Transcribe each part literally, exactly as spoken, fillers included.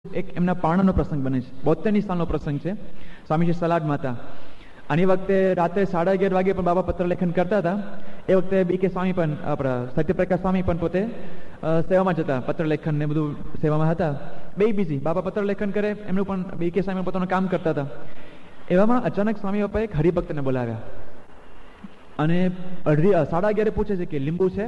એક એમના પારણાનો પ્રસંગ બને છે. બોતેરની સાલનો પ્રસંગ છે. સ્વામીજી સલાડમાં હતા. આની વખતે રાત્રે સાડા અગિયાર વાગે પણ બાબા પત્ર લેખન કરતા હતા. એ વખતે બી કે સ્વામી પણ આપણા સત્યપ્રકાશ સ્વામી પણ પોતે સેવામાં જતા, પત્ર લેખન ને બધું સેવામાં હતા. બે બિઝી. બાબા પત્ર લેખન કરે, એમનું પણ બી કે સ્વામી પોતાનું કામ કરતા હતા. એવામાં અચાનક સ્વામી બાપા એક હરિભક્તને બોલાવ્યા અને અડધી સાડા અગિયારે પૂછે છે કે લીંબુ છે?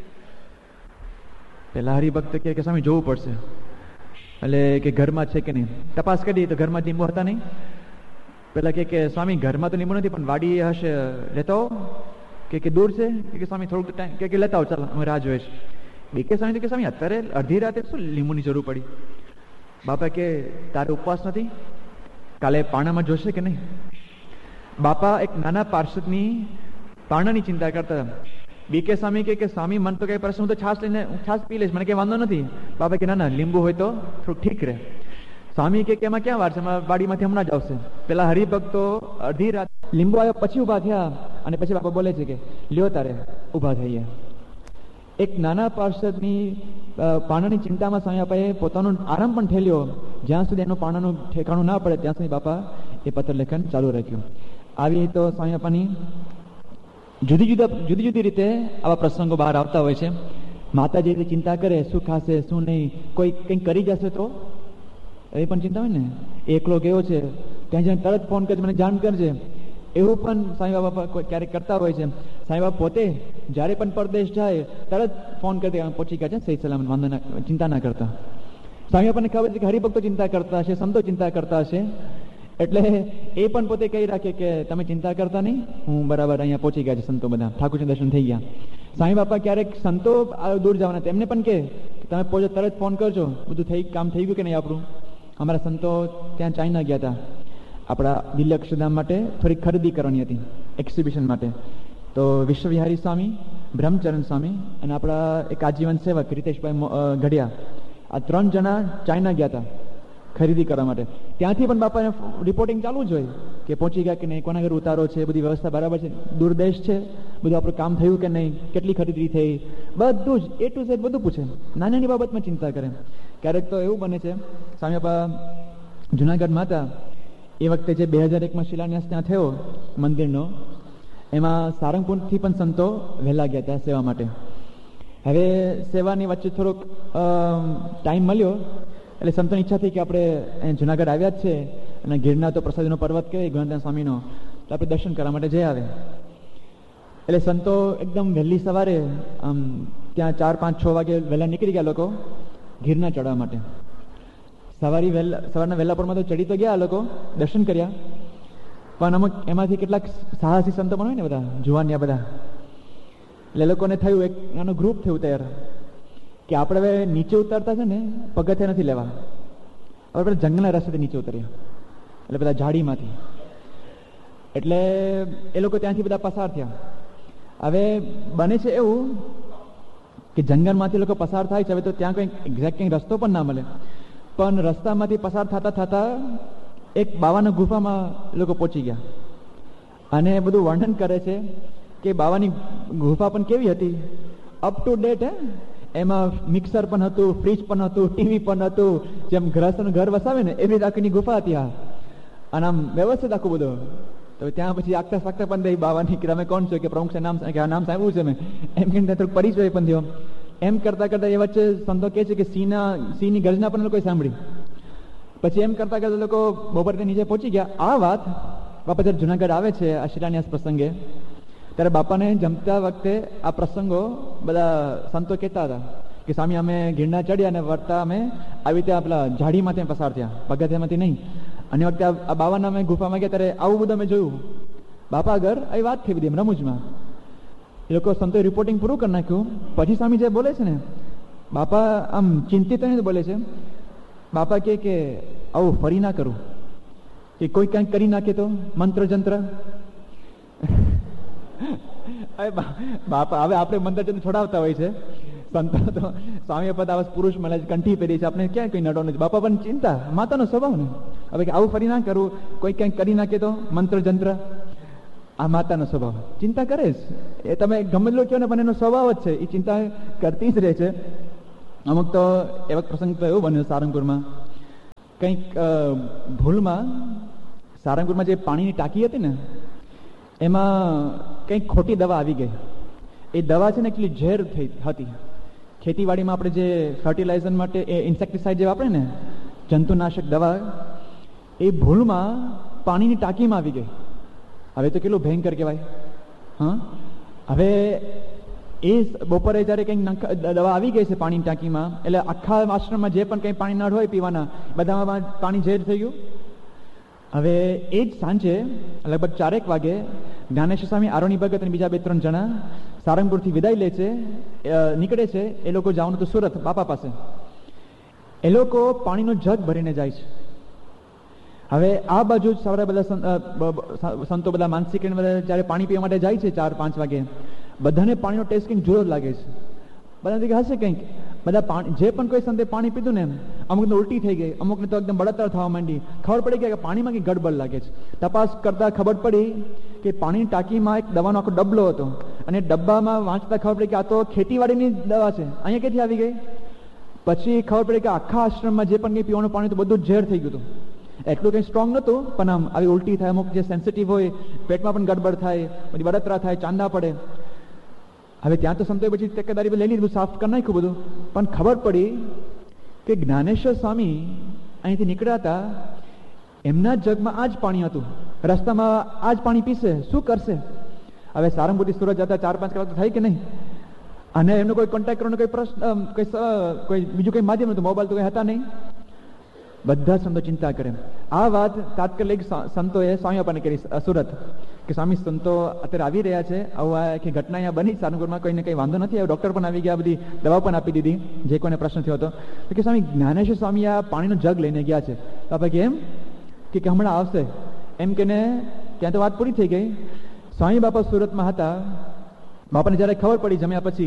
પેલા હરિભક્ત કે સ્વામી જોવું પડશે, એટલે કે ઘરમાં છે કે નહીં. તપાસ કરી તો ઘરમાં લીંબુ હતા નહીં. પેલા કે સ્વામી ઘરમાં તો લીંબુ નથી, પણ વાડી હશે, લેતા હો કે દૂર છે કે સ્વામી થોડુંક ટાઈમ કે લેતા હો, ચાલો અમે રાહ જોઈએ છે. બી કે સ્વામી કે સ્વામી અત્યારે અડધી રાતે શું લીંબુની જરૂર પડી? બાપા કે તારે ઉપવાસ નથી, કાલે પારણામાં જોશે કે નહીં? બાપા એક નાના પાર્ષદની પારણાની ચિંતા કરતા. બી કે સ્વામી કે સ્વામી મન તો કઈ પ્રશ્ન, હું તો છાસ લઈને છાસ પી લઈશ, મને કઈ વાંધો નથી. બાપા કે ના ના, લીંબુ હોય તો થોડું ઠીક રહે. સ્વામી કે એમાં ક્યાં વાર છે, વાડીમાંથી હમણાં જ આવશે. પેલા હરિભક્તો અડધી રાત લીંબુ આવ્યા પછી ઉભા થયા અને પછી બાપા બોલે છે કે લ્યો તારે ઉભા થઈએ. એક નાના પાર્ષદની પારણાની ચિંતામાં સ્વામી બાપાએ પોતાનો આરામ પણ ઠેલ્યો. જ્યાં સુધી એનું પારણાનું ઠેકાણું ના પડે ત્યાં સુધી બાપા એ પત્ર લેખન ચાલુ રાખ્યું. આવી તો સ્વામી બાપાની જુદી જુદા જુદી જુદી રીતે આવા પ્રસંગો બહાર આવતા હોય છે. માતાજી રીતે ચિંતા કરે, શું ખાશે શું નહીં, કોઈ કંઈક કરી જશે તો એ પણ ચિંતા હોય ને. એકલો ગયો છે, ત્યાં જઈને તરત ફોન કરજે, મને જાણ કરજે. એવું પણ સ્વામી બાપા ક્યારેક કરતા હોય છે. સ્વામી બાપા પોતે જ્યારે પણ પરદેશ જાય તરત ફોન કરી દે, પહોંચી ગયા છે સહી સલામત, વાંધો ના, ચિંતા ના કરતા. સ્વામી બાપાને ખબર છે કે હરિભક્તો ચિંતા કરતા હશે, સંતો ચિંતા કરતા હશે, એટલે એ પણ પોતે કહી રાખે કે તમે ચિંતા કરતા નહીં, હું બરાબર અહીંયા પહોંચી ગયા છે, સંતો બધા ઠાકોરજી દર્શન થઈ ગયા. સ્વામી બાપા ક્યારેક સંતો દૂર જવાના, તેમને પણ કે તમે પહોંચો તરત ફોન કરજો, બધું થઈ કામ થઈ ગયું કે નહીં આપણું. અમારા સંતો ત્યાં ચાઇના ગયા હતા આપણા દિલ્હી અક્ષરધામ માટે, થોડીક ખરીદી કરવાની હતી એક્ઝિબિશન માટે. તો વિશ્વવિહારી સ્વામી, બ્રહ્મચરણ સ્વામી અને આપણા એક આજીવન સેવક રીતેશભાઈ ઘડિયા, આ ત્રણ જણા ચાઇના ગયા હતા ખરીદી કરવા માટે. ત્યાંથી પણ બાપાને રિપોર્ટિંગ ચાલુ જ હોય કે પહોંચી ગયા કે નહીં, કોના ઘર ઉતારો છે, બધી વ્યવસ્થા બરાબર છે, દૂરદેશ છે, બધું આપણું કામ થયું કે નહીં, કેટલી ખરીદી થઈ, બધું જ એ ટુ ઝેડ બધું પૂછે. નાની નાની બાબતમાં ચિંતા કરે. ક્યારેક તો એવું બને છે, સ્વામી બાપા જુનાગઢમાં હતા એ વખતે જે બે હજાર એકમાં શિલાન્યાસ ત્યાં થયો મંદિરનો, એમાં સારંગપુરથી પણ સંતો વહેલા ગયા ત્યાં સેવા માટે. હવે સેવાની વચ્ચે થોડોક ટાઈમ મળ્યો એટલે સંતોની ઈચ્છા થઈ કે આપણે જુનાગઢ આવ્યા જ છે અને ગિરનાર તો પ્રસાદીનો પર્વત કહેવાય ગણેશ સ્વામીનો, તો આપણે દર્શન કરવા માટે જઈ આવે. એટલે સંતો એકદમ વહેલી સવારે આમ ત્યાં ચાર પાંચ છ વાગે વહેલા નીકળી ગયા લોકો ગિરનાર ચડવા માટે. સવારી વહેલા સવારના વહેલા પરમાં તો ચડી તો ગયા લોકો, દર્શન કર્યા, પણ અમુક એમાંથી કેટલાક સાહસી સંતો પણ હોય ને બધા જુવાનિયા બધા, એટલે લોકોને થયું, એક નાનું ગ્રુપ થયું તૈયાર કે આપણે હવે નીચે ઉતરતા છે ને પગથિયા નથી લેવા, હવે પેલા જંગલના રસ્તેથી નીચે ઉતર્યા, એટલે બધા ઝાડીમાંથી. એટલે એ લોકો ત્યાંથી બધા પસાર થયા. હવે બને છે એવું કે જંગલમાંથી લોકો પસાર થાય છે, હવે તો ત્યાં કંઈ એક્ઝેક્ટ કંઈ રસ્તો પણ ના મળે, પણ રસ્તામાંથી પસાર થતા થતા એક બાવાના ગુફામાં લોકો પહોંચી ગયા. અને બધું વર્ણન કરે છે કે બાવાની ગુફા પણ કેવી હતી, અપ ટુ ડેટ. હે એમાં મિક્સર પણ હતું, ફ્રીજ પણ હતું, ટીવી પણ હતું, જેમ ગ્રહસ્થનું ઘર વસાવે ને એવી આખીની ગુફા હતી. હા, અને આમ વ્યવસ્થિત આખું બધું. તો ત્યાં પછી આગતા સાગતા પણ દઈ બાવાની કે તમે કોણ છો, કે પ્રમુખ નામ કે આ નામ સાંભળ્યું છે મેં, એમ કે થોડુંક પરિચય પણ થયો. એમ કરતા કરતા એ વચ્ચે સંતો કહે છે કે સિંહના સિંહની ગર્જના પણ લોકોએ સાંભળી. પછી એમ કરતા કરતા લોકો બપોર નીચે પહોંચી ગયા. આ વાત બાપા જ્યારે જુનાગઢ આવે છે આ શિલાન્યાસ પ્રસંગે, ત્યારે બાપાને જમતા વખતે આ પ્રસંગો બધા સંતો કહેતા હતા કે સ્વામી અમે ગિરનાર ચડ્યા અને વળતા અમે આવી રીતે પેલા ઝાડીમાંથી પસાર થયા, પગથિયામાંથી નહીં. અને વખતે આ બાવાના અમે ગુફામાં ગયા ત્યારે આવું બધું અમે જોયું. બાપા આગળ આવી વાત થઈ બધી એમ રમૂજમાં. એ લોકો સંતોએ રિપોર્ટિંગ પૂરું કરી નાખ્યું. પછી સ્વામી જે બોલે છે ને, બાપા આમ ચિંતિત નહીં બોલે છે. બાપા કહે કે આવું ફરી ના કરું, કે કોઈ કંઈક કરી નાખે તો મંત્ર જંત્ર. બાપા હવે આપણે મંત્ર જંત્ર છોડાવતા હોય છે સંતો, તો સ્વામી પદ આવાસ પુરુષ મળે છે, કંઠી પહેરી છે, આપણે ક્યાં કઈ નડો નથી. બાપા પણ ચિંતા, માતાનો સ્વભાવ ને. હવે આવું ફરી ના કરવું, કોઈ કંઈક કરી નાખે તો મંત્ર જંત્ર, આ માતાનો સ્વભાવ. ચિંતા કરે જ એ, તમે ગમે એટલો કહો ને પણ એનો સ્વભાવ જ છે, એ ચિંતા કરતી જ રહે છે. અમુક તો એવા પ્રસંગ તો એવું બન્યો સારંગપુરમાં કંઈક ભૂલમાં સારંગપુરમાં જે પાણીની ટાંકી હતી ને એમાં કંઈક ખોટી દવા આવી ગઈ. એ દવા છે ને એટલી ઝેર થઈ હતી. ખેતીવાડીમાં આપણે જે ફર્ટિલાઇઝર માટે એ ઇન્સેક્ટિસાઇડ જે વાપરે ને જંતુનાશક દવા, એ ભૂલમાં પાણીની ટાંકીમાં આવી ગઈ. હવે તો કેટલું ભયંકર કહેવાય. હા, હવે એ બપોરે જ્યારે કંઈક દવા આવી ગઈ છે પાણીની ટાંકીમાં, એટલે આખા આશ્રમમાં જે પણ કંઈ પાણી નળ હોય પીવાના બધામાં પાણી ઝેર થઈ ગયું. હવે એ જ સાંજે લગભગ ચારેક વાગે જ્ઞાનેશ્વર સ્વામી, આરોની ભગત અને બીજા બે ત્રણ જણા સારંગપુરથી વિદાય લે છે, નીકળે છે. એ લોકો જવાનું તો સુરત બાપા પાસે. એ લોકો પાણીનો જગ ભરીને જાય છે. હવે આ બાજુ સવારે બધા સંતો બધા માનસિક બધા જ્યારે પાણી પીવા માટે જાય છે ચાર પાંચ વાગે, બધાને પાણીનો ટેસ્ટ કંઈક જુદો જ લાગે છે. બધા હશે કંઈક, બધા પાણી જે પણ કોઈ સંતે પાણી પીધું ને અમુકને ઉલટી થઈ ગઈ, અમુકને તો એકદમ બળતરા થવા માંડી. ખબર પડી કે પાણીમાં કંઈક ગડબડ લાગે છે. તપાસ કરતા ખબર પડી કે પાણીની ટાંકીમાં એક દવાનો આખો ડબલો હતો, અને ડબ્બામાં વાંચતા ખબર પડી કે આ તો ખેતીવાડીની દવા છે, અહીંયા ક્યાંથી આવી ગઈ. પછી ખબર પડી કે આખા આશ્રમમાં જે પણ કંઈ પીવાનું પાણી હતું બધું ઝેર થઈ ગયું હતું. એટલું કંઈ સ્ટ્રોંગ નહોતું, પણ આમ આવી ઉલટી થાય, અમુક જે સેન્સિટિવ હોય પેટમાં પણ ગડબડ થાય, બધી બળતરા થાય, ચાંદા પડે. હવે ત્યાં તો સંતોએ પછી તકેદારી લઈ લીધું, સાફ કરી નાખ્યું બધું. પણ ખબર પડી કે જ્ઞાનેશ્વર સ્વામી અહીંથી નીકળ્યા હતા, એમના જગમાં આ જ પાણી હતું, રસ્તામાં આ જ પાણી પીશે, શું કરશે. હવે સારંગપુરથી સુરત જતા ચાર પાંચ કલાક તો થાય કે નહીં, અને એમનો કોઈ કોન્ટેક્ટ કરવાનો કોઈ પ્રશ્ન, કોઈ કોઈ બીજું કંઈ માધ્યમ નહોતું, મોબાઈલ તો કંઈ હતા નહીં. બધા સંતો ચિંતા કરે. આ વાત તાત્કાલિક સંતોએ સ્વામી બાપાને કરી સુરત, કે સ્વામી સંતો અત્યારે આવી રહ્યા છે, આવું આખી ઘટના અહીંયા બની સારંગપુરમાં, કોઈને કંઈ વાંધો નથી, ડૉક્ટર પણ આવી ગયા, બધી દવા પણ આપી દીધી જે કોઈને પ્રશ્ન થયો હતો. તો કે સ્વામી જ્ઞાનેશ્વર સ્વામી આ પાણીનો જગ લઈને ગયા છે. બાપા કે એમ કે હમણાં આવશે એમ કે ને ત્યાં તો વાત પૂરી થઈ ગઈ. સ્વામી બાપા સુરતમાં હતા. બાપાને જ્યારે ખબર પડી જમ્યા પછી,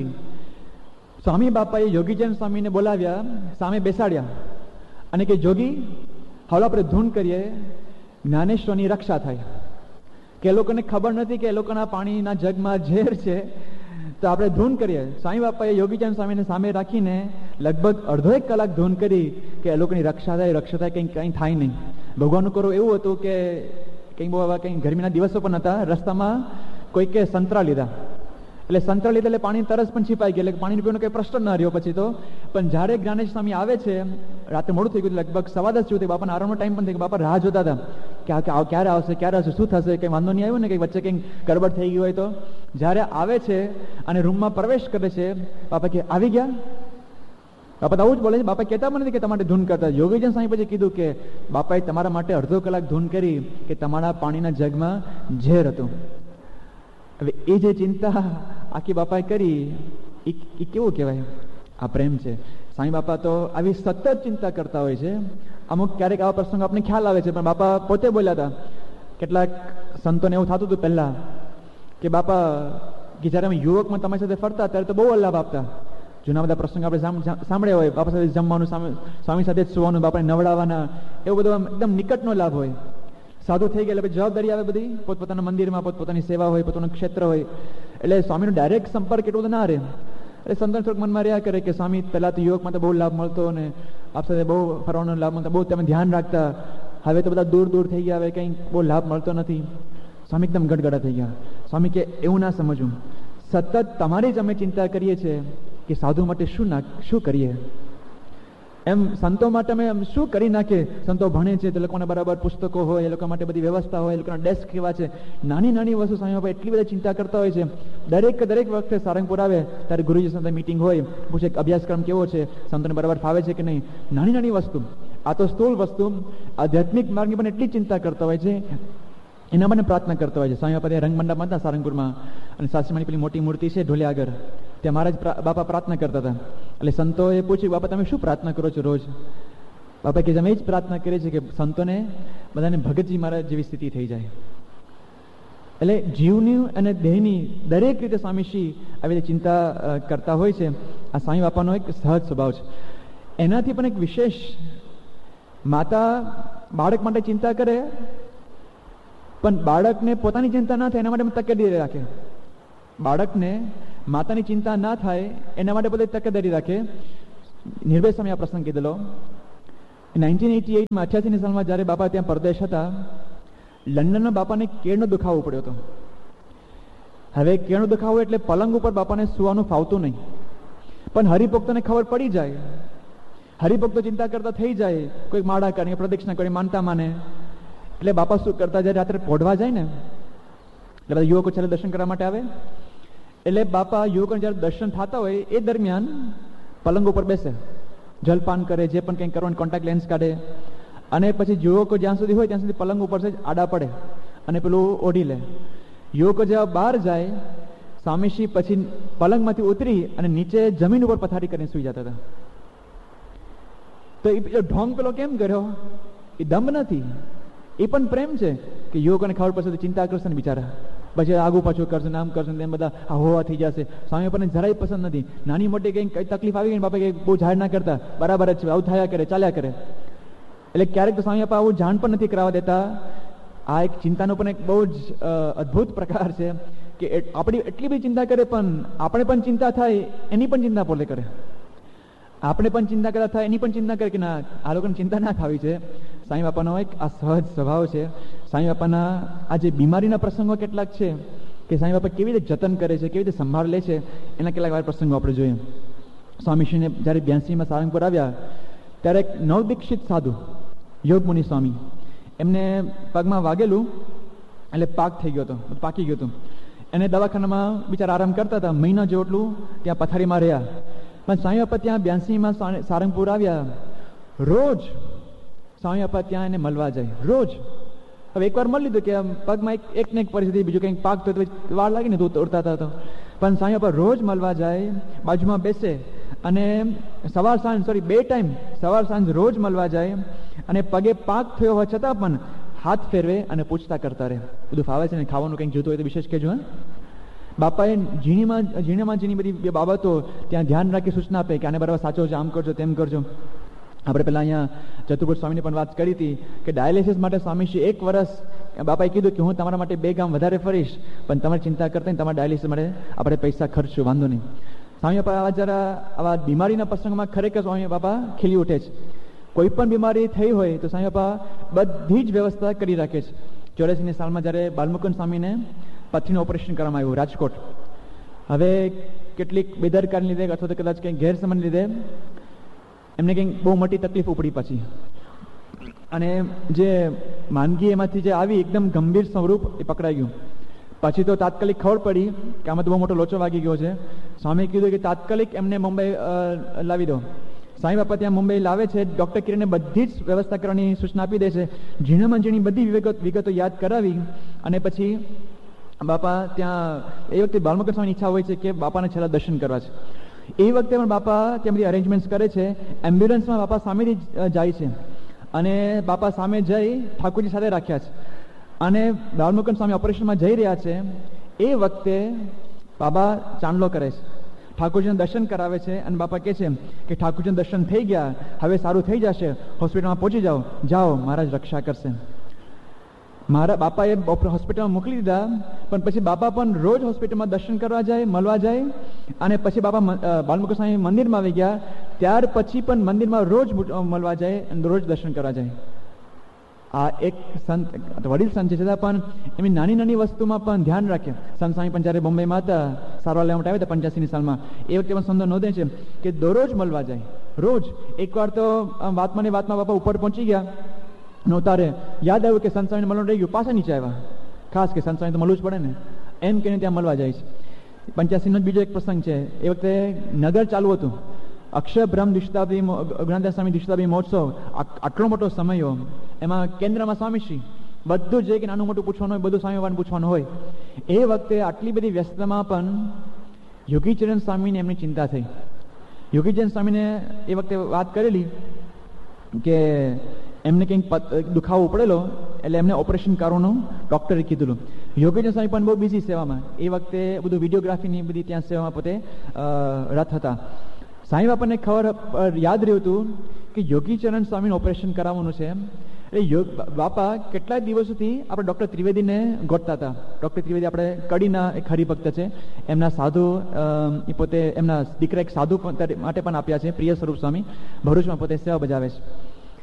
સ્વામી બાપાએ યોગીજન સ્વામીને બોલાવ્યા, સામે બેસાડ્યા અને કે જોગી, હવે આપણે ધૂન કરીએ, જ્ઞાનેશ્વરની રક્ષા થાય. કે એ લોકોને ખબર નથી કે એ લોકોના પાણીના જગમાં ઝેર છે, તો આપણે ધૂન કરીએ. સ્વામી બાપાએ યોગીજન સ્વામીને સામે રાખીને લગભગ અડધો એક કલાક ધૂન કરી કે એ લોકોની રક્ષા થાય, રક્ષા થાય, કંઈ કંઈ થાય નહીં. ભગવાનનું કરવું એવું હતું કે કંઈ બહુ આવા કંઈ ગરમીના દિવસો પણ હતા, રસ્તામાં કોઈકે સંતરા લીધા, એટલે સંતરા લીધા એટલે પાણી તરસ પણ છીપાઈ ગઈ, એટલે પાણી પીવાનો કંઈ પ્રશ્ન ના રહ્યો પછી તો. પણ જ્યારે જ્ઞાનેશ્વર સ્વામી આવે છે, રાતે મોડું થઈ ગયું, લગભગ સવા દસ જેવું થયું, બાપાના આરામનો ટાઈમ પણ થઈ ગયો. બાપા રાહ જોતા હતા કે આ ક્યારે આવશે, ક્યારે આવશે, શું થશે, કંઈ વાંધો નહીં આવ્યો ને, કંઈ વચ્ચે કંઈક ગડબડ થઈ ગઈ હોય તો. જ્યારે આવે છે અને રૂમમાં પ્રવેશ કરે છે, બાપા કે આવી ગયા. બાપા તો આવું જ બોલે છે. બાપા કહેતા પણ નથી કે તમારે ધૂન કરતા. યોગીજન સ્વામી પછી કીધું કે બાપાએ તમારા માટે અડધો કલાક ધૂન કરી કે તમારા પાણીના જગમાં ઝેર હતું. હવે એ જે ચિંતા આખી બાપાએ કરી, એ કેવું કહેવાય, આ પ્રેમ છે. સ્વામી બાપા તો આવી સતત ચિંતા કરતા હોય છે. અમુક ક્યારેક આવા પ્રસંગો આપણને ખ્યાલ આવે છે, પણ બાપા પોતે બોલ્યા હતા. કેટલાક સંતોને એવું થતું હતું પહેલા કે બાપા કે જ્યારે અમે યુવકમાં તમારી સાથે ફરતા ત્યારે તો બહુ લાભ આપતા. જૂના બધા પ્રસંગ આપણે સાંભળ્યા હોય, બાપા સાથે જમવાનું, સ્વામી સાથે જ સુવાનું, બાપાને નવડાવવાના, એવું બધું એકદમ નિકટનો લાભ હોય. સાધુ થઈ ગયા એટલે જવાબદારી આવે બધી, પોતપોતાના મંદિરમાં પોતપોતાની સેવા હોય, પોતાનું ક્ષેત્ર હોય, એટલે સ્વામીનો ડાયરેક્ટ સંપર્ક એટલો બધો ના રહે. એટલે સંતોને થોડુંક મનમાં રહ્યા કરે કે સ્વામી પહેલાં તો યુવકમાં તો બહુ લાભ મળતો, અને આપ સાથે બહુ ફરવાનો લાભ મળતો, બહુ તમે ધ્યાન રાખતા, હવે તો બધા દૂર દૂર થઈ ગયા, હવે કંઈ બહુ લાભ મળતો નથી. સ્વામી એકદમ ગડગડા થઈ ગયા. સ્વામી કે એવું ના સમજવું, સતત તમારી જ અમે ચિંતા કરીએ છીએ કે સાધુ માટે શું ના શું કરીએ. એમ સંતો માટે અમે શું કરી નાખીએ. સંતો ભણે છે તો લોકોને બરાબર પુસ્તકો હોય, એ લોકો માટે બધી વ્યવસ્થા હોય, એ લોકોના ડેસ્ક કેવા છે, નાની નાની વસ્તુ સ્વામી બાપા એટલી બધી ચિંતા કરતા હોય છે. દરેક દરેક વખતે સારંગપુર આવે ત્યારે ગુરુજી સાથે મિટિંગ હોય, પૂછે અભ્યાસક્રમ કેવો છે, સંતોને બરાબર ફાવે છે કે નહીં. નાની નાની વસ્તુ, આ તો સ્થૂળ વસ્તુ, આધ્યાત્મિક માર્ગની પણ એટલી ચિંતા કરતા હોય છે, એના મને પ્રાર્થના કરતા હોય છે. સ્વામી બાપા રંગ મંડપમાં હતા સારંગપુરમાં, અને સાસરીમાની પેલી મોટી મૂર્તિ છે ઢોલિયા આગળ, ત્યાં મારા જ બાપા પ્રાર્થના કરતા હતા. એટલે સંતોએ પૂછ્યું, બાપા તમે શું પ્રાર્થના કરો છો રોજ? બાપા કે અમે જ પ્રાર્થના કરીએ છીએ કે સંતોને બધાને ભગતજી મહારાજ જેવી સ્થિતિ થઈ જાય. એટલે જીવની અને દેહની દરેક રીતે સ્વામીશ્રી આવી રીતે ચિંતા કરતા હોય છે. આ સ્વામી બાપાનો એક સહજ સ્વભાવ છે. એનાથી પણ એક વિશેષ, માતા બાળક માટે ચિંતા કરે, પણ બાળકને પોતાની ચિંતા ના થાય એના માટે તકેદારી રાખે. બાળકને માતાની ચિંતા ના થાય એના માટે બધી તકેદારી રાખે. નિર્ભય સ્વામી આ પ્રસંગ કીધેલો. નાઇન્ટીન એટી એટમાં અઠ્યાસીની સાલમાં જ્યારે બાપા ત્યાં પરદેશ હતા, લંડનમાં બાપાને કેળનો દુખાવો પડ્યો હતો. હવે કેળનો દુખાવો એટલે પલંગ ઉપર બાપાને સુવાનું ફાવતું નહીં, પણ હરિભક્તોને ખબર પડી જાય, હરિભક્તો ચિંતા કરતા થઈ જાય, કોઈ માળા કરે, પ્રદક્ષિણા કરે, માનતા માને. એટલે બાપા શું કરતા, જ્યારે રાત્રે પોઢવા જાય ને એટલે બધા યુવકો છેલ્લે દર્શન કરવા માટે આવે, એટલે બાપા યુવકોને જ્યારે દર્શન થતા હોય એ દરમિયાન પલંગ ઉપર બેસે, જલપાન કરે, જે પણ કંઈ કરવાનું, કોન્ટેક્ટ લેન્સ કાઢે, અને પછી યુવકો જ્યાં સુધી હોય ત્યાં સુધી પલંગ ઉપર છે આડા પડે અને પેલું ઓઢી લે. યુવકો જેવા બહાર જાય, સ્વામીશ્રી પછી પલંગમાંથી ઉતરી અને નીચે જમીન ઉપર પથારી કરીને સુઈ જતા હતા. તો એ ઢોંગ પેલો કેમ કર્યો? એ દંભ નથી, એ પણ પ્રેમ છે કે યુવકોને ખબર પડશે તો ચિંતા કરશે ને બિચારા, પછી આગુ પાછું કરશે, નામ કરશે, તેમ બધા હોવા થઈ જશે. સ્વામી આપણને જરાય પસંદ નથી. નાની મોટી કંઈ કઈ તકલીફ આવી ગઈ, બાપા કે બહુ જાહેર ના કરતા, બરાબર જ છે, આવું થયા કરે, ચાલ્યા કરે. એટલે ક્યારેક તો સ્વામી આપા આવું જાણ પણ નથી કરાવવા દેતા. આ એક ચિંતાનો પણ એક બહુ જ અદ્ભુત પ્રકાર છે કે આપણી એટલી બધી ચિંતા કરે, પણ આપણે પણ ચિંતા થાય એની પણ ચિંતા પોતે કરે. આપણે પણ ચિંતા કરતા થાય એની પણ ચિંતા કરે કે ના, આ લોકોને ચિંતા ના થવી છે. સાંઈ બાપાનો એક આ સહજ સ્વભાવ છે. સાંઈ બાપાના આ જે બીમારીના પ્રસંગો કેટલાક છે કે સાંઈ બાપા કેવી રીતે જતન કરે છે, કેવી રીતે સંભાળ લે છે, એના કેટલાક વાર પ્રસંગો આપણે જોઈએ. સ્વામીશ્રીને જ્યારે બ્યાસીમાં સારંગપુર આવ્યા ત્યારે એક નવદીક્ષિત સાધુ યોગમુનિ સ્વામી, એમને પગમાં વાગેલું એટલે પાક થઈ ગયો હતો, પાકી ગયું હતું. એને દવાખાનામાં બિચારા આરામ કરતા હતા, મહિના જેટલું ત્યાં પથારીમાં રહ્યા. પણ સ્વામી બાપા ત્યાં બ્યાસીમાં સારંગપુર આવ્યા, રોજ સ્વામી બાપા ત્યાં એને મળવા જાય, રોજ. હવે એકવાર મળી લીધું કે પગમાં એક એક ને એક પરિસ્થિતિ, બીજું કંઈક પાક તો વાર લાગે ને, ઉડતા હતા તો. પણ સ્વામી બાપા રોજ મળવા જાય, બાજુમાં બેસે અને સવાર સાંજ સોરી બે ટાઈમ સવાર સાંજ રોજ મળવા જાય અને પગે પાક થયો હોવા છતાં પણ હાથ ફેરવે અને પૂછતા કરતા રહે. બધું ફાવે છે ને, ખાવાનું કંઈક જોતું હોય તો વિશેષ કહેજો. હા, બાપાએ ઝીણીમાં ઝીણામાં ઝીણી બધી બાબતો ત્યાં ધ્યાન રાખી સૂચના આપે કે આને બરાબર સાચો છે, આમ કરજો, તેમ કરજો. આપણે પહેલાં અહીંયા ચતુર્ભુજ સ્વામીની પણ વાત કરી હતી કે ડાયાલિસિસ માટે સ્વામીશ્રી એક વર્ષ બાપાએ કીધું કે હું તમારા માટે બે ગામ વધારે ફરીશ, પણ તમારી ચિંતા કરતા ને તમારા ડાયાલિસિસ માટે આપણે પૈસા ખર્ચશું, વાંધો નહીં. સ્વામી બાપા આવા જરા આવા બીમારીના પ્રસંગમાં ખરેખર સ્વામી બાપા ખીલી ઉઠે છે. કોઈ પણ બીમારી થઈ હોય તો સ્વામી બાપા બધી જ વ્યવસ્થા કરી રાખે છે. ચોર્યાસીની સાલમાં જ્યારે બાલમુકુંદ સ્વામીને પથરીનું ઓપરેશન કરવામાં આવ્યું રાજકોટ, હવે કેટલીક બેદરકારીને લીધે અથવા તો કદાચ કંઈક ગેરસમજને લીધે એમને કંઈક બહુ મોટી તકલીફ ઉપડી પછી, અને જે માંદગી એમાંથી જે આવી એકદમ ગંભીર સ્વરૂપ એ પકડાઈ ગયું. પછી તો તાત્કાલિક ખબર પડી કે આમાં તો બહુ મોટો લોચો વાગી ગયો છે. સ્વામીએ કીધું કે તાત્કાલિક એમને મુંબઈ લાવી દો. સાંઈ બાપા ત્યાં મુંબઈ લાવે છે, ડૉક્ટર કિરણને બધી જ વ્યવસ્થા કરવાની સૂચના આપી દે છે, ઝીણામાં ઝીણી બધી વિગત વિગતો યાદ કરાવી અને પછી બાપા ત્યાં એ વખતે બાલમુકુંદ સ્વામીની ઈચ્છા હોય છે કે બાપાને છેલ્લા દર્શન કરવા છે. એ વખતે પણ બાપા ત્યાં બધી અરેન્જમેન્ટ્સ કરે છે. એમ્બ્યુલન્સમાં બાપા સામેથી જાય છે અને બાપા સામે જઈ ઠાકોરજી સાથે રાખ્યા છે અને બાલમુકુંદ સ્વામી ઓપરેશનમાં જઈ રહ્યા છે. એ વખતે બાબા ચાંદલો કરે છે, ઠાકોરજીને દર્શન કરાવે છે અને બાપા કહે છે કે ઠાકોરજીને દર્શન થઈ ગયા, હવે સારું થઈ જશે, હોસ્પિટલમાં પહોંચી જાઓ, જાઓ મહારાજ રક્ષા કરશે. મારા બાપાએ હોસ્પિટલમાં મોકલી દીધા, પણ પછી બાપા પણ રોજ હોસ્પિટલમાં દર્શન કરવા જાય, મળવા જાય અને પછી બાપા બાલમુકુંદ સ્વામી મંદિરમાં આવી ગયા, ત્યાર પછી પણ મંદિરમાં રોજ મળવા જાય અને રોજ દર્શન કરવા જાય. આ એક સંત વડીલ સંત છે, છતાં પણ એમની નાની નાની વસ્તુમાં પણ ધ્યાન રાખે. સંત સ્વામી પણ જ્યારે બોમ્બેમાં હતા, સારવાર લેવા માટે આવ્યા હતા પંચ્યાસીની સાલમાં, એ વખતે પણ સંતો નોંધે છે કે દરરોજ મળવા જાય, રોજ. એકવાર તો વાતમાં ને વાતમાં બાપા ઉપર પહોંચી ગયા, નોતારે યાદ આવ્યું કે સંત સ્વામીને મળવાનું રહી ગયું, પાછા નીચે આવ્યા. ખાસ કે સંત સ્વામી તો મળવું જ પડે ને, એમ કહીને ત્યાં મળવા જાય છે. પંચ્યાસીનો જ બીજો એક પ્રસંગ છે. એ વખતે નગર ચાલુ હતું, અક્ષરબ્રહ્મ દ્વિશતાબ્દી જ્ઞાનદાસ સ્વામી દ્વિશતાબ્દી મહોત્સવ, આટલો મોટો સમય, એમાં કેન્દ્રમાં સ્વામીશ્રી, બધું જે કે નાનું મોટું પૂછવાનું હોય બધું સ્વામી બાપાને પૂછવાનું હોય. એ વખતે આટલી બધી વ્યસ્તતામાં પણ યોગીચરણ સ્વામીને એમની ચિંતા થઈ. યોગીચરણ સ્વામીને એ વખતે વાત કરેલી કે એમને કંઈક દુખાવો પડેલો, એટલે એમને ઓપરેશન કરવાનું ડૉક્ટરે કીધેલું. યોગીચરણ સ્વામી પણ બહુ બિઝી સેવામાં, એ વખતે બધું વિડીયોગ્રાફીની બધી ત્યાં સેવામાં પોતે રત હતા. સાંઈ બાપાને ખબર યાદ રહ્યું હતું કે યોગીચરણ સ્વામીનું ઓપરેશન કરાવવાનું છે. એટલે યોગ બાપા કેટલાય દિવસોથી આપણે ડૉક્ટર ત્રિવેદીને ગોતતા હતા. ડૉક્ટર ત્રિવેદી આપણે કડીના એક હરિભક્ત છે, એમના સાધુ એ પોતે એમના દીકરા એક સાધુ માટે પણ આપ્યા છે, પ્રિય સ્વરૂપ સ્વામી, ભરૂચમાં પોતે સેવા બજાવે છે.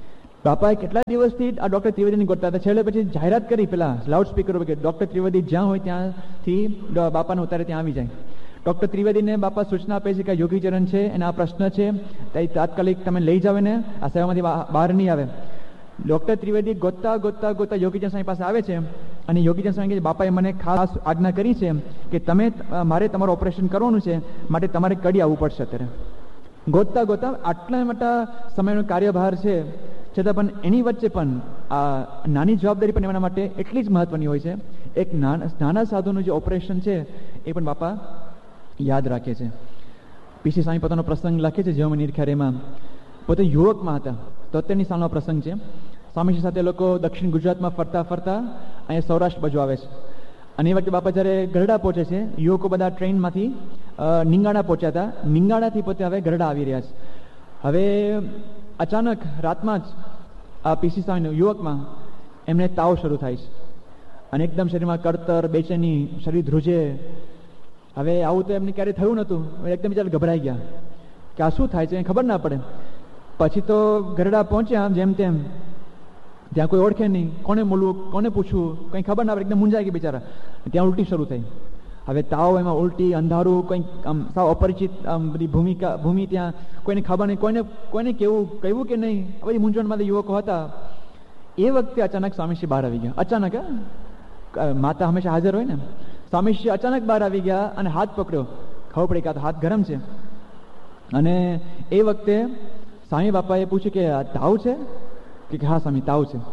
બાપાએ કેટલા દિવસથી આ ડૉક્ટર ત્રિવેદીને ગોતતા હતા. છેલ્લે પછી જાહેરાત કરી પેલા લાઉડ સ્પીકર ઉપર કે ડૉક્ટર ત્રિવેદી જ્યાં હોય ત્યાંથી બાપાને ઉતારે ત્યાં આવી જાય. ડૉક્ટર ત્રિવેદીને બાપા સૂચના આપે છે કે યોગીચરણ છે, એના આ પ્રશ્ન છે, તે તાત્કાલિક તમે લઈ જાવ ને, આ સેવામાંથી બહાર નહીં આવે. ડૉક્ટર ત્રિવેદી ગોતતા ગોતતા ગોતતા યોગીચરણ સ્વામી પાસે આવે છે અને યોગીચરણ સ્વામી કહે છે, બાપાએ મને ખાસ આજ્ઞા કરી છે કે તમે મારે તમારું ઓપરેશન કરવાનું છે, માટે તમારે કડી આવવું પડશે. અત્યારે ગોતતા ગોતતા આટલા મોટા સમયનો કાર્યભાર છે, છતાં પણ એની વચ્ચે પણ આ નાની જવાબદારી પણ એમના માટે એટલી જ મહત્વની હોય છે. એક નાના સાધુનું જે ઓપરેશન છે એ પણ બાપા યાદ રાખે છે. પીસી સ્વામી પોતાનો પ્રસંગ લખે છે જેમાં નીરખારેમાં. પોતે યુવકમાં હતા, તોતેરની સાલનો પ્રસંગ છે. સ્વામીજી સાથે લોકો દક્ષિણ ગુજરાતમાં ફરતા ફરતા અહીંયા સૌરાષ્ટ્ર બાજુ આવે છે. અને એ વખતે બાપા જ્યારે ગરડા પહોંચે છે, યુવકો બધા ટ્રેનમાંથી નિંગાણા પહોંચ્યા હતા. નિંગાણાથી પોતે હવે ગરડા આવી રહ્યા છે. હવે અચાનક રાતમાં જ આ પીસી સ્વામીનો યુવકમાં એમને તાવ શરૂ થાય છે અને એકદમ શરીરમાં કળતર, બેચેની, શરીર ધ્રુજે. હવે આવું તો એમને ક્યારેય થયું નહોતું. એકદમ બિચારા ગભરાઈ ગયા કે આ શું થાય છે, એ ખબર ના પડે. પછી તો ગરડા પહોંચ્યા જેમ તેમ, ત્યાં કોઈ ઓળખે નહીં, કોને મળવું, કોને પૂછવું, કંઈ ખબર ના પડે. એકદમ મૂંઝાઈ ગયા બિચારા. ત્યાં ઉલટી શરૂ થઈ. હવે તાવ, એમાં ઉલટી, અંધારું, કંઈક આમ સાવ અપરિચિત આમ બધી ભૂમિકા ભૂમિ, ત્યાં કોઈને ખબર નહીં, કોઈને કોઈને કેવું કહેવું કે નહીં, આ બધી મૂંઝવણમાં યુવકો હતા. એ વખતે અચાનક સ્વામીશ્રી બહાર આવી ગયા. અચાનક, માતા હંમેશા હાજર હોય ને. સ્વામીશ્રી અચાનક બહાર આવી ગયા અને હાથ પકડ્યો. ખબર પડી કે આ તો હાથ ગરમ છે. અને એ વખતે સ્વામી બાપાએ પૂછ્યું કે આ તાવ છે? કે હા સ્વામી, તાવ છે.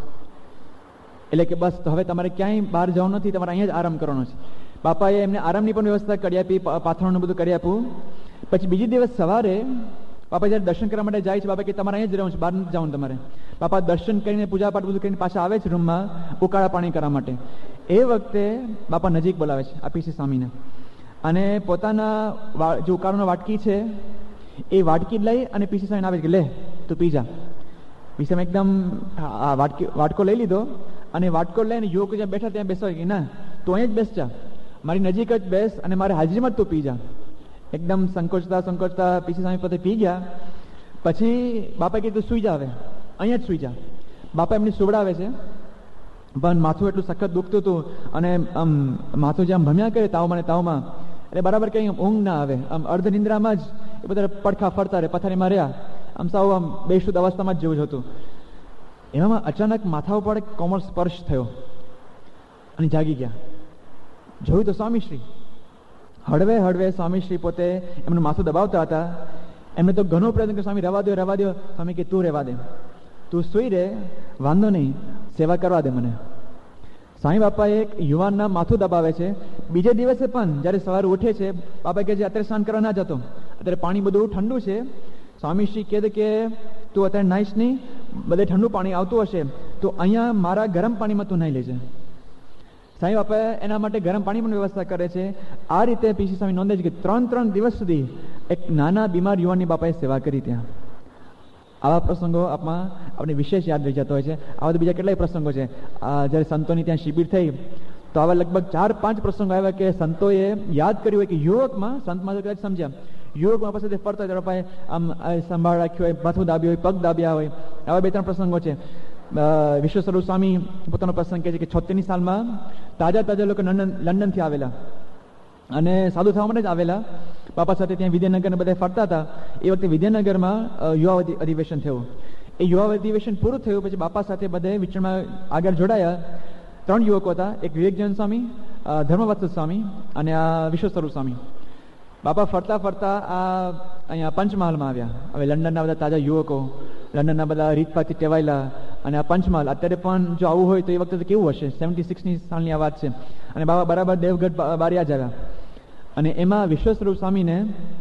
એટલે કે બસ, તો હવે તમારે ક્યાંય બહાર જવાનું નથી, તમારે અહીંયા જ આરામ કરવાનો છે. બાપાએ એમને આરામની પણ વ્યવસ્થા કરી આપી, પાથરણનું બધું કરી આપ્યું. પછી બીજી દિવસ સવારે બાપા જ્યારે દર્શન કરવા માટે જાય છે, બાપા કે તમારે અહીંયા જ રહેવું છે, બહાર નથી જવાનું તમારે. બાપા દર્શન કરીને પૂજાપાઠ બધું કરીને પાછા આવે છે રૂમમાં ઉકાળા પાણી કરવા માટે. એ વખતે બાપા નજીક બોલાવે છે આ પીસી સ્વામીને અને પોતાના જે ઉકાળાનો વાટકી છે એ વાટકી લઈ અને પીસી સ્વામીને આવે છે કે લે તું પી જા. પીસી એકદમ આ વાટકી વાટકો લઈ લીધો અને વાટકો લઈને યુવકો જ્યાં બેઠા ત્યાં બેસવા કે ના, તું અહીંયા જ બેસ જા, મારી નજીક જ બેસ અને મારી હાજરીમાં જ તું પી જા. એકદમ સંકોચતા સંકોચતા પીસી સ્વામી પોતે પી ગયા. પછી બાપા કીધું સુઈ જા, હવે અહીંયા જ સુઈ જા. બાપા એમની સુવડાવે છે, પણ માથું એટલું સખત દુખતું હતું અને આમ માથું જે આમ ભમ્યા કરે તાવમાં ને તાવમાં, એટલે બરાબર કંઈ ઊંઘ ના આવે. આમ અર્ધ નિંદ્રામાં જ એ બધા પડખા ફરતા રહે, પથારીમાં રહ્યા, આમ સાવ આમ બેશુદ્ધ અવસ્થામાં જ જેવું જ હતું. એમાં અચાનક માથા ઉપર કોમળ સ્પર્શ થયો અને જાગી ગયા. જોયું તો સ્વામીશ્રી હળવે હળવે સ્વામીશ્રી પોતે એમનું માથું દબાવતા હતા. એમને તો ઘણો પ્રયત્ન કર્યો, સ્વામી રવા દો રવા દો. સ્વામી કે તું રહેવા દે, તું સુઈ રહે, વાંધો નહીં, સેવા કરવા દે મને. સ્વામી બાપાએ એક યુવાનના માથું દબાવે છે. બીજે દિવસે પણ જ્યારે સવારે ઉઠે છે, બાપા કહે છે અત્યારે સ્નાન કરવા ના જતો, અત્યારે પાણી બધું ઠંડુ છે. સ્વામીશ્રી કહે કે તું અત્યારે નાહીશ નહીં, બધે ઠંડુ પાણી આવતું હશે તો અહીંયા મારા ગરમ પાણીમાં તું નાહી લેજે. સ્વામી બાપા એના માટે ગરમ પાણી પણ વ્યવસ્થા કરે છે. આ રીતે પીસી સ્વામી નોંધે છે કે ત્રણ ત્રણ દિવસ સુધી એક નાના બીમાર યુવાનની બાપાએ સેવા કરી ત્યાં. આવા પ્રસંગો આપમાં આપણે વિશેષ યાદ રહી જતો હોય છે. આવા તો બીજા કેટલાય પ્રસંગો છે. જ્યારે સંતોની ત્યાં શિબિર થઈ તો આવા લગભગ ચાર પાંચ પ્રસંગો આવ્યા કે સંતોએ યાદ કર્યું હોય કે યુવકમાં, સંતમાં તો કદાચ સમજ્યા, યુવકમાં પાસે ફરતા હોય બાપાએ આમ સંભાળ રાખ્યો હોય, માથું દાબ્યું હોય, પગ દાબ્યા હોય. આવા બે ત્રણ પ્રસંગો છે. વિશ્વ સ્વરૂપ સ્વામી પોતાનો પ્રસંગ કહે છે કે છોતેરની સાલમાં તાજા તાજા લોકો લંડન લંડનથી આવેલા અને સાધુ થવા માટે જ આવેલા. બાપા સાથે ત્યાં વિદ્યાનગરને બધા ફરતા હતા. એ વખતે વિદ્યાનગરમાં યુવા અધિવેશન થયું. એ યુવા અધિવેશન પૂરું થયું પછી બાપા સાથે બધે વિચરણમાં આગળ જોડાયા. ત્રણ યુવકો હતા, એક વિવેકજન સ્વામી, ધર્મવત્સ સ્વામી અને આ વિશ્વ સ્વરૂપ સ્વામી. બાપા ફરતા ફરતા આ અહીંયા પંચમહાલમાં આવ્યા. હવે લંડનના બધા તાજા યુવકો, લંડનના બધા રીતપાતથી ટેવાયેલા અને આ પંચમહાલ અત્યારે પણ જો આવું હોય તો એ વખતે કેવું હશે. સેવન્ટી સિક્સની સાલની આ વાત છે. અને બાબા બરાબર દેવગઢ બારિયા જ આવ્યા અને એમાં વિશ્વ સ્વરૂપ સ્વામીને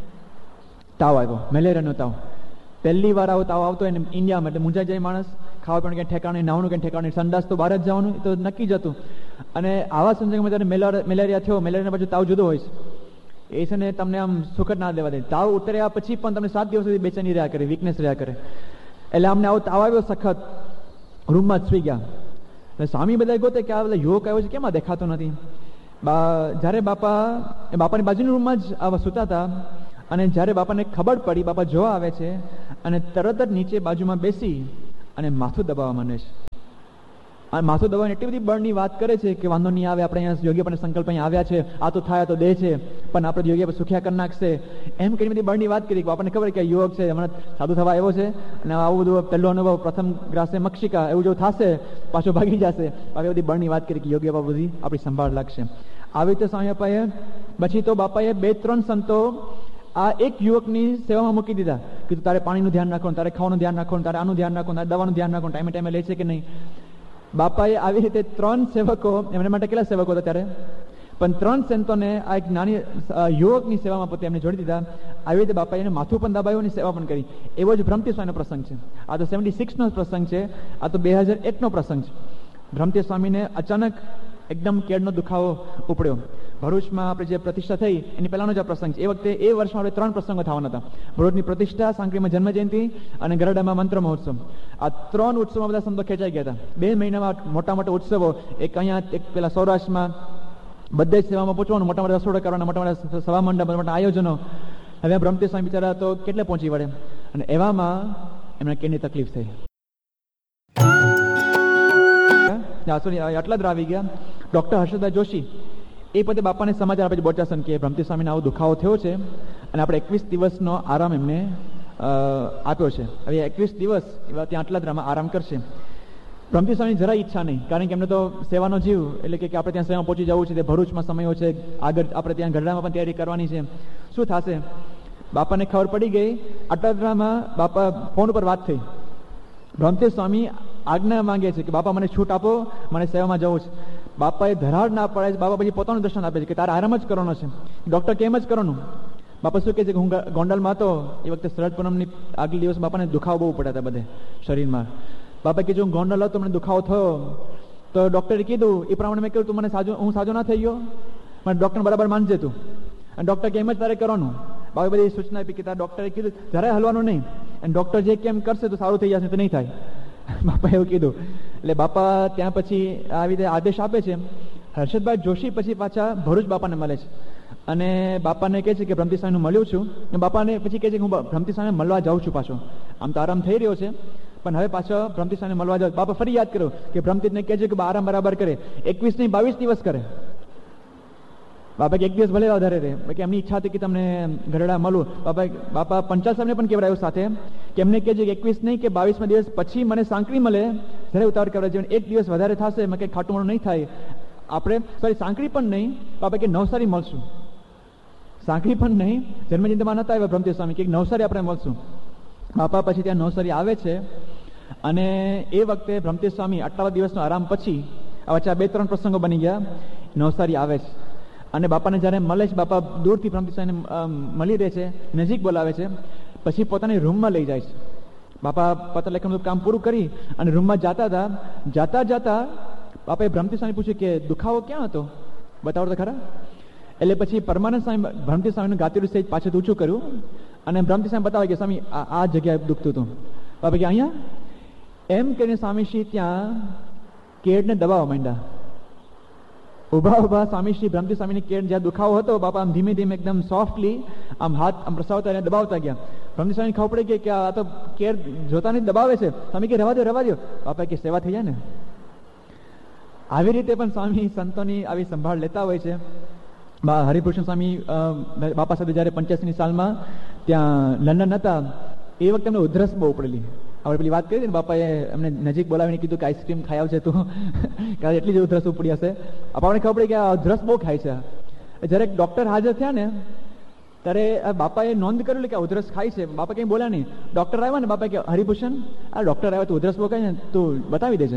તાવ આવ્યો, મેલેરિયાનો તાવ. પહેલી વાર આવો તાવ આવતો એને ઇન્ડિયામાં, એટલે મૂંઝાઈ જાય માણસ. ખાવા પીવાનું કંઈ ઠેકાણે, નાવાનું કંઈ ઠેકાણે, સંડાસ તો બહાર જ જવાનું એ તો નક્કી જ હતું. અને આવા સંજોગોમાં જ્યારે મેલેરિયા થયો, મેલેરિયાના બાજુ તાવ જુદો હોય છે, એ છે ને તમને આમ સુખદ ના દેવા દે. તાવ ઉતર્યા પછી પણ તમને સાત દિવસ સુધી બેચેની રહ્યા કરે, વીકનેસ રહ્યા કરે. એટલે અમને આવો તાવ આવ્યો સખત, રૂમમાં જ સુઈ ગયા. એટલે સ્વામી બધા ગોતે કે આ બધા યોગ આવ્યો છે, કેમ આ દેખાતો નથી. બા જ્યારે બાપા બાપાની બાજુના રૂમમાં જ આવા સૂતા હતા અને જ્યારે બાપાને ખબર પડી, બાપા જોવા આવે છે અને તરત જ નીચે બાજુમાં બેસી અને માથું દબાવવા માંડે છે. અને માથું દબાવીને એટલી બધી બળની વાત કરે છે કે વાંધો નહીં આવે, આપણે અહીંયા યોગી આપણને સંકલ્પ અહીંયા આવ્યા છે, આ તો થાય તો દે છે, પણ આપણે યોગી સુખ્યા કરી નાખશે, એમ કઈ બધી બળની વાત કરી. આપણને ખબર કે યોગ છે, હમણાં સાધુ થવા આવ્યો છે અને આવું બધું પહેલો અનુભવ પ્રથમ ગ્રાસે મક્ષિકા એવું જો થશે, પાછો ભાગી જશે. આવી બધી બળની વાત કરી કે યોગી બાપા બધી આપણી સંભાળ લાગશે. આવી રીતે સ્વામી બાપાએ પછી તો બાપાએ બે ત્રણ સંતો આ એક યુવકની સેવામાં મૂકી દીધા કે તું તારે પાણીનું ધ્યાન રાખવાનું, તારે ખાવાનું ધ્યાન રાખવાનું, તારે આનું ધ્યાન રાખવાનું, તારે દવાનું ધ્યાન રાખવાનું, ટાઈમે ટાઈમે લે છે કે નહીં. બાપાએ આવી રીતે ત્રણ સેવકો, એમના માટે કેટલા સેવકો હતા ત્યારે, પણ ત્રણ સંતોને આ એક નાની યુવકની સેવામાં પોતે એમને જોડી દીધા. આવી રીતે બાપાએ એને માથું પણ દબાવ્યું અને સેવા પણ કરી. એવો જ બ્રહ્મતી સ્વામીનો પ્રસંગ છે. આ તો સેવન્ટી સિક્સનો પ્રસંગ છે, આ તો બે હજાર એકનો પ્રસંગ છે. બ્રહ્મતી સ્વામીને અચાનક એકદમ કેળનો દુખાવો ઉપડ્યો. ભરૂચમાં આપણે જે પ્રતિષ્ઠા થઈ એની પહેલાનો જ આ પ્રસંગ છે. એ વખતે એ વર્ષમાં આપણે ત્રણ પ્રસંગો થવાના હતા. ભરૂચની પ્રતિષ્ઠા, સાંકળીમાં જન્મ જયંતિ અને ગરડામાં મંત્ર મહોત્સવ. આ ત્રણ ઉત્સવમાં બધા સંતો ખેંચાઈ ગયા હતા. બે મહિનામાં મોટા મોટા ઉત્સવો, એક અહીંયા, એક પેલા સૌરાષ્ટ્રમાં, બધે જ સેવામાં પહોંચવાનું, મોટા મોટા રસોડા કરવાના, મોટા મોટા સભા મંડપ, મોટા મોટા આયોજનો. હવે બ્રહ્મતી સ્વામી બિચારા તો કેટલે પહોંચી વળે, અને એવામાં એમને કેની તકલીફ થઈ. આટલા જ આવી ગયા. ડોક્ટર હર્ષદભાઈ જોશી એ પોતે બાપાને સમાચાર આપે છે બોચાસન કે બ્રહ્મતી સ્વામીને આવો દુખાવો થયો છે અને આપણે એકવીસ દિવસનો આરામ એમને આપ્યો છે. હવે એકવીસ દિવસ એવા ત્યાં આટલા જ આરામ કરશે. બ્રહ્મતી સ્વામીની જરા ઈચ્છા નહીં, કારણ કે એમને તો સેવાનો જીવ, એટલે કે આપણે ત્યાં સેવામાં પહોંચી જવું છે, તે ભરૂચમાં સમયો છે, આગળ આપણે ત્યાં ગઢડામાં પણ તૈયારી કરવાની છે, શું થશે. બાપાને ખબર પડી ગઈ. આટલામાં બાપા ફોન ઉપર વાત થઈ. બ્રહ્મતી સ્વામી આજ્ઞા માંગે છે કે બાપા મને છૂટ આપો, મને સેવામાં જવું છે. બાપાએ ધરાડ ના પડે છે. બાપા પછી પોતાનું દર્શન આપે છે કે તારે આરામ જ કરવાનો છે, ડૉક્ટર કેમ જ કરવાનું. બાપા શું કહે છે કે હું ગોંડલમાં હતો એ વખતે શરદ પૂનમની આગલે દિવસ બાપાને દુખાવો બહુ પડ્યા હતા બધે શરીરમાં. બાપા કે જો હું ગોંડલ હતો મને દુખાવો થયો તો ડૉક્ટરે કીધું એ પ્રમાણે મેં કહ્યું તું મને સાજો, હું સાજો ના થઈ ગયો, મને ડૉક્ટર બરાબર માનજે તું, અને ડૉક્ટર કેમ જ તારે કરવાનું. બાપા બધી સૂચના આપી કે તારે ડૉક્ટરે કીધું જરાય હલવાનું નહીં, અને ડૉક્ટર જે કેમ કરશે તો સારું થઈ જશે, તો નહીં થાય. બાપા એવું કીધું. એટલે બાપા ત્યાં પછી આવી રીતે આદેશ આપે છે. હર્ષદભાઈ જોશી પછી પાછા ભરૂચ બાપાને મળે છે અને બાપાને કહે છે કે બ્રહ્મતી સ્વામીનું મળ્યું છું. બાપાને પછી કહે છે કે હું બ્રહ્મતી સ્વામીને મળવા જાઉં છું પાછો. આમ તો આરામ થઈ રહ્યો છે, પણ હવે પાછો બ્રહ્મતી સ્વામીને મળવા જાઉં. બાપા ફરી યાદ કર્યો કે બ્રહ્મતીને કહે છે કે આરામ બરાબર કરે, એકવીસ નહીં બાવીસ દિવસ કરે. બાપા કે એક દિવસ ભલે વધારે રહે, કે એમની ઈચ્છા હતી કે તમને ગરડા મળું. બાપા બાપા પંચાલ સાહેબને પણ કહેવાયું સાથે કે એમને કહે છે કે એકવીસ નહીં કે બાવીસમાં દિવસ પછી મને સાંકળી મળે, જ્યારે ઉતાવળ કરાવે છે, એક દિવસ વધારે થશે એમાં કંઈ ખાટું નહીં થાય. આપણે સોરી સાંકળી પણ નહીં, બાપા કે નવસારી મળશું. સાંકળી પણ નહીં, જન્મજયંતિમાં નતા આવ્યા બ્રહ્મતી સ્વામી, કે નવસારી આપણે મળશું. બાપા પછી ત્યાં નવસારી આવે છે અને એ વખતે બ્રહ્મતી સ્વામી આટલા દિવસનો આરામ પછી આ વચ્ચે બે ત્રણ પ્રસંગો બની ગયા, નવસારી આવે છે અને બાપાને જ્યારે મળે છે, બાપા દૂરથી બ્રહ્મતી સ્વામીને મળી રહે છે, નજીક બોલાવે છે, પછી પોતાની રૂમમાં લઈ જાય છે. બાપા પત્ર લેખનનું કામ પૂરું કરી અને રૂમમાં જતા હતા, જાતા જાતા બાપાએ બ્રહ્મતી સ્વામી પૂછ્યું કે દુખાવો ક્યાં હતો, બતાવો તો ખરા. એટલે પછી પરમાનંદ સ્વામી બ્રહ્મતી સ્વામીનું ગાતીરું સ્ટેજ પાછળ ઊંચું કર્યું અને બ્રહ્મતી સ્વામી બતાવે કે સ્વામી આ આ જગ્યાએ દુખતું હતું. બાપા કે અહીંયા એમ કરીને સ્વામીશ્રી ત્યાં કેડને દબાવવા માંડ્યા. ઉભા ઉભા સ્વામીશ્રી બ્રહ્મતી સ્વામીની કેડ જ્યાં દુખાવો હતો, બાપા આમ ધીમે ધીમે એકદમ સોફ્ટલી આમ હાથ આમ પ્રસાવતા એને દબાવતા ગયા. બ્રહ્મતી સ્વામીને ખબર પડી કે આ તો કેડ જોતા નહીં દબાવે છે. સ્વામી કે રવા દો રવા દો. બાપા કે સેવા થઈ જાય ને. આવી રીતે પણ સ્વામી સંતોની આવી સંભાળ લેતા હોય છે. હરિભૂષણ સ્વામી બાપા સાથે જ્યારે પંચ્યાસીની સાલમાં ત્યાં લંડન હતા એ વખતે એમને ઉધરસ બહુ ઉપડેલી. આપણે પેલી વાત કરી ને, બાપાએ એમને નજીક બોલાવીને કીધું કે આઈસ્ક્રીમ ખાઈ આવશે તું, કારણ એટલી જ ઉધરસ ઉપડી હશે. આપણને ખબર પડી કે આ ઉધરસ બહુ ખાય છે. જ્યારે ડૉક્ટર હાજર થયા ને ત્યારે બાપાએ નોંધ કરેલી કે ઉધરસ ખાય છે. બાપા કંઈ બોલ્યા નહીં. ડૉક્ટર આવ્યા ને, બાપા કે હરિભૂષણ આ ડૉક્ટર આવ્યા તો ઉધરસ બહુ ખાય ને, તું બતાવી દેજે.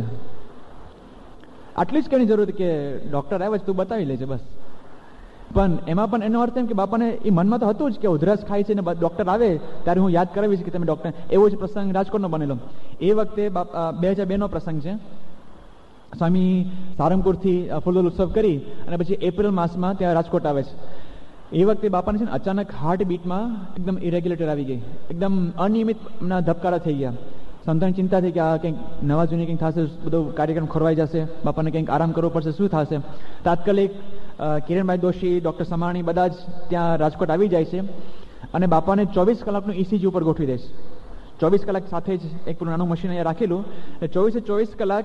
આટલી જ કઈ જરૂર હતી કે ડૉક્ટર આવ્યા છે તું બતાવી લેજે બસ. પણ એમાં પણ એનો અર્થ એમ કે બાપાને એ મનમાં તો હતું જ કે ઉધરસ ખાય છે ને ડૉક્ટર આવે ત્યારે હું યાદ કરાવીશ કે તમે ડૉક્ટર. એવો જ પ્રસંગ રાજકોટનો બનેલો. એ વખતે બે હજાર બે નો પ્રસંગ છે. સ્વામી સારંગપુરથી ફૂલદોલ ઉત્સવ કરી અને પછી એપ્રિલ માસમાં ત્યાં રાજકોટ આવે છે. એ વખતે બાપાને છે ને અચાનક હાર્ટ બીટમાં એકદમ ઇરેગ્યુલેટર આવી ગઈ, એકદમ અનિયમિત એમના ધબકારા થઈ ગયા. સંતોની ચિંતા થઈ કે આ કંઈક નવા જૂની કંઈક થશે, બધો કાર્યક્રમ ખોરવાઈ જશે, બાપાને કંઈક આરામ કરવો પડશે, શું થશે. તાત્કાલિક કિરણભાઈ દોશી, ડૉક્ટર સમાણી બધા જ ત્યાં રાજકોટ આવી જાય છે અને બાપાને ચોવીસ કલાકનું ઈસીજી ઉપર ગોઠવી દે છે. ચોવીસ કલાક સાથે જ એક પેલું નાનું મશીન અહીંયા રાખેલું, ચોવીસે ચોવીસ કલાક